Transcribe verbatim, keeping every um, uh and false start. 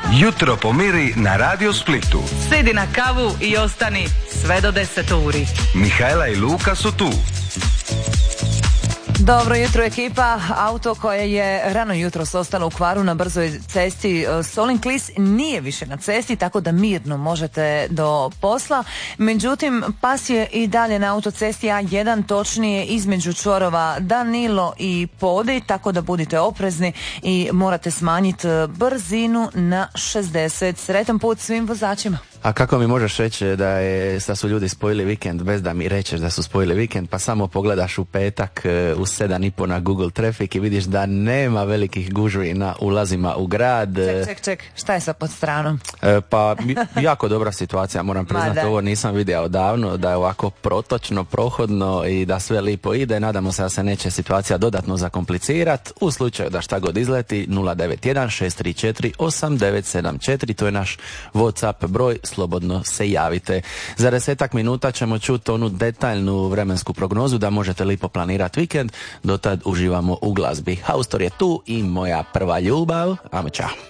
Jutro pomiri na Radio Splitu. Sidi na kavu i ostani sve do deset uri. Mihajla i Luka su tu. Dobro jutro ekipa. Auto koje je rano jutro ostalo u kvaru na brzoj cesti Solin Klis nije više na cesti, tako da mirno možete do posla. Međutim, pas je i dalje na autocesti A jedan, točnije između čvorova Danilo i Podi, tako da budite oprezni i morate smanjiti brzinu na šezdeset. Sretan put svim vozačima. A kako mi možeš reći da, je, da su ljudi spojili vikend bez da mi rečeš da su spojili vikend? Pa samo pogledaš u petak u sedam i po na Google Traffic i vidiš da nema velikih gužvi na ulazima u grad. Ček, ček, ček, šta je sa pod stranom? E, pa jako dobra situacija, moram priznati, ovo nisam vidio odavno, da je ovako protočno, prohodno i da sve lipo ide. Nadamo se da se neće situacija dodatno zakomplicirati. U slučaju da šta god izleti, nula devet jedan šest tri četiri osam devet sedam četiri, to je naš WhatsApp broj, slobodno se javite. Za desetak minuta ćemo čuti onu detaljnu vremensku prognozu da možete lipo planirati vikend. Dotad uživamo u glazbi. Haustor je tu i moja prva ljubav. Ajmo, čao.